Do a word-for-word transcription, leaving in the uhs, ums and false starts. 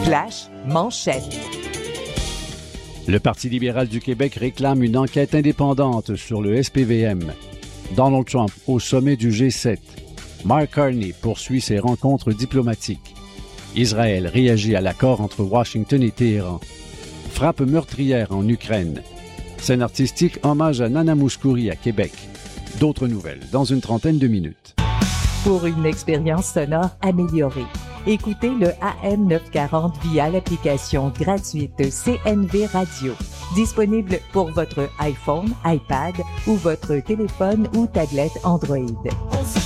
Flash manchette. Le Parti libéral du Québec réclame une enquête indépendante sur le S P V M. Donald Trump au sommet du G sept. Mark Carney poursuit ses rencontres diplomatiques. Israël réagit à l'accord entre Washington et Téhéran. Frappe meurtrière en Ukraine. Scène artistique hommage à Nana Mouskouri à Québec. D'autres nouvelles dans une trentaine de minutes. Pour une expérience sonore améliorée, écoutez le A M neuf cent quarante via l'application gratuite C N V Radio. Disponible pour votre iPhone, iPad ou votre téléphone ou tablette Android.